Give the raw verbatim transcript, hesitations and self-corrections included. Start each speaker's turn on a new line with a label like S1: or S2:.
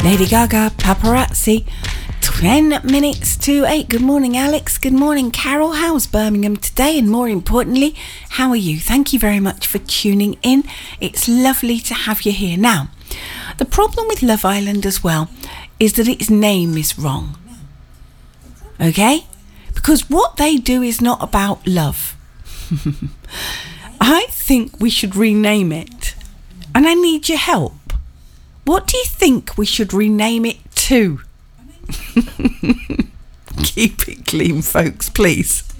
S1: Lady Gaga, Paparazzi. Ten minutes to eight. Good morning, Alex. Good morning, Carol. How's Birmingham today? And more importantly, how are you? Thank you very much for tuning in. It's lovely to have you here. Now, the problem with Love Island as well is that its name is wrong. Okay? Because what they do is not about love. I think we should rename it. And I need your help. What do you think we should rename it to? Keep it clean, folks, please.